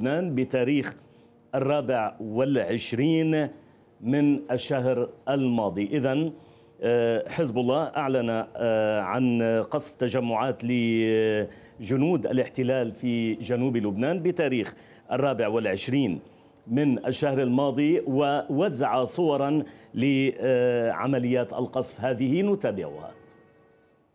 لبنان بتاريخ 24 من الشهر الماضي. إذن حزب الله أعلن عن قصف تجمعات لجنود الاحتلال في جنوب لبنان بتاريخ 24 من الشهر الماضي، ووزع صورا لعمليات القصف هذه نتابعها.